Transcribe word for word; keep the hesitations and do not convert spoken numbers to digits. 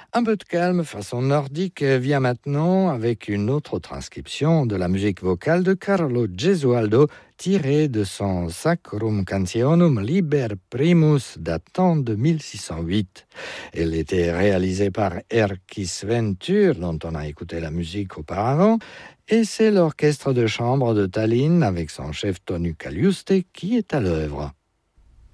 Un peu de calme façon nordique vient maintenant avec une autre transcription de la musique vocale de Carlo Gesualdo tirée de son Sacrum Cantionum Liber Primus datant de mille six cent huit. Elle était réalisée par Erkki Sventur, dont on a écouté la musique auparavant, et c'est l'orchestre de chambre de Tallinn avec son chef Tonu Kaljuste qui est à l'œuvre.